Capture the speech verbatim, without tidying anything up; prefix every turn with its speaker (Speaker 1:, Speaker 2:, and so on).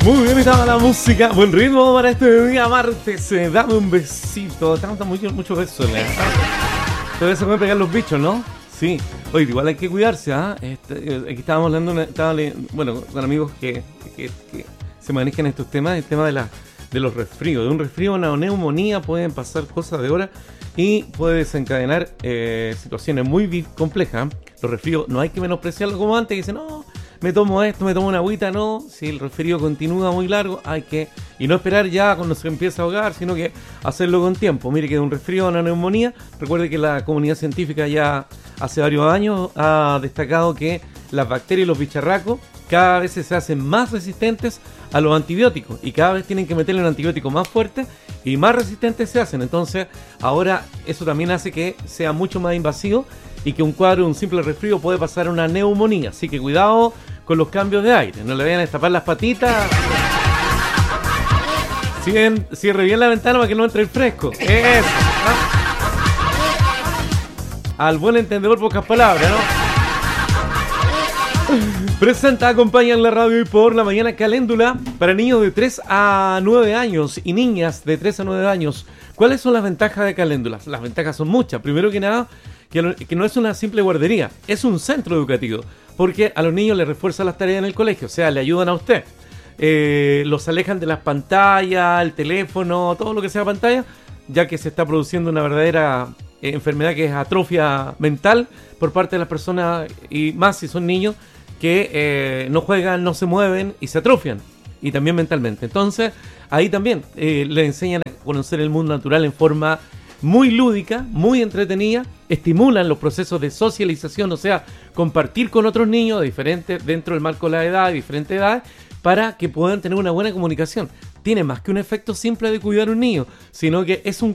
Speaker 1: Muy bien, estaba la música. Buen ritmo para este día martes. Eh, dame un besito. Tanto, mucho, mucho beso. ¿eh? Todavía se pueden pegar los bichos, ¿no? Sí. Oye, igual hay que cuidarse, ¿ah? ¿eh? Este, aquí estábamos hablando, una, estaba le, bueno, con amigos que, que, que se manejan estos temas. El tema de, la, de los resfríos. De un resfrío a una neumonía pueden pasar cosas de horas y puede desencadenar eh, situaciones muy complejas. Los resfríos no hay que menospreciarlo como antes, que dicen, no, me tomo esto, me tomo una agüita, no. Si el resfrío continúa muy largo, hay que, y no esperar ya cuando se empieza a ahogar, sino que hacerlo con tiempo. Mire que de un resfrío a una neumonía, recuerde que la comunidad científica ya hace varios años ha destacado que las bacterias y los bicharracos cada vez se hacen más resistentes a los antibióticos y cada vez tienen que meterle un antibiótico más fuerte y más resistentes se hacen. Entonces ahora eso también hace que sea mucho más invasivo y que un cuadro, un simple resfrío puede pasar a una neumonía. Así que cuidado con los cambios de aire, no le vayan a destapar las patitas. Cierren, cierre bien la ventana para que no entre el fresco. Eso, ¿no? Al buen entendedor, pocas palabras, ¿no? Presenta, acompaña en la radio y por la mañana Caléndula para niños de tres a nueve años y niñas de tres a nueve años. ¿Cuáles son las ventajas de Caléndula? Las ventajas son muchas. Primero que nada, que, que no es una simple guardería, es un centro educativo, porque a los niños les refuerzan las tareas en el colegio, o sea, le ayudan a usted. Eh, los alejan de las pantallas, el teléfono, todo lo que sea pantalla, ya que se está produciendo una verdadera eh, enfermedad que es atrofia mental por parte de las personas, y más si son niños que eh, no juegan, no se mueven y se atrofian, y también mentalmente. Entonces, ahí también eh, le enseñan a conocer el mundo natural en forma muy lúdica, muy entretenida, estimulan los procesos de socialización, o sea, compartir con otros niños de diferentes, dentro del marco de la edad, de diferentes edades, para que puedan tener una buena comunicación. Tiene más que un efecto simple de cuidar a un niño, sino que es un